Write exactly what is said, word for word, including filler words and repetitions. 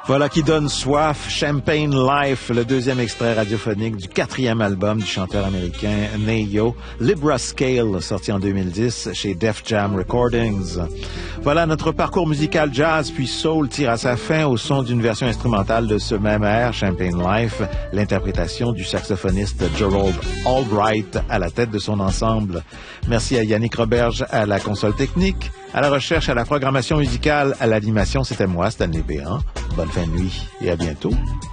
Voilà qui donne soif, Champagne Life, le deuxième extrait radiophonique du quatrième album du chanteur américain Ne-Yo, Libra Scale, sorti en deux mille dix chez Def Jam Recordings. Voilà, notre parcours musical jazz puis soul tire à sa fin au son d'une version instrumentale de ce même air, Champagne Life, l'interprétation du saxophoniste Gerald Albright à la tête de son ensemble. Merci à Yannick Roberge à la console technique, à la recherche, à la programmation musicale, à l'animation, c'était moi, Stanley Béran. Bonne fin de nuit et à bientôt.